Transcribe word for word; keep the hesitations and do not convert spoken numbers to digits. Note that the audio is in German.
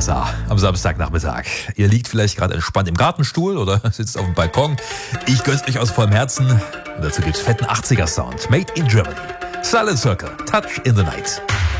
S A am Samstagnachmittag. Ihr liegt vielleicht gerade entspannt im Gartenstuhl oder sitzt auf dem Balkon. Ich gönn's euch aus vollem Herzen. Und dazu gibt's fetten achtziger Sound. Made in Germany. Silent Circle. Touch in the Night.